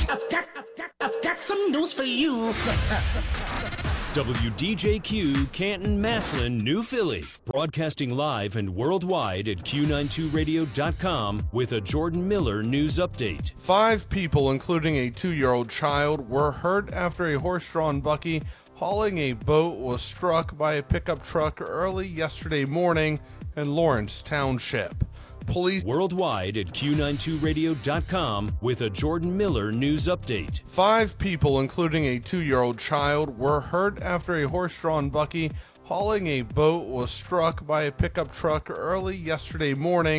I've got some news for you. WDJQ Canton, Massillon, New Philly. Broadcasting live and worldwide at Q92radio.com with a Jordan Miller news update. 5 people, including a 2-year-old child, were hurt after a horse-drawn buggy hauling a boat was struck by a pickup truck early yesterday morning in Lawrence Township. Police Worldwide at Q92radio.com with a Jordan Miller news update. 5 people, including a 2-year-old child, were hurt after a horse-drawn buggy hauling a boat was struck by a pickup truck early yesterday morning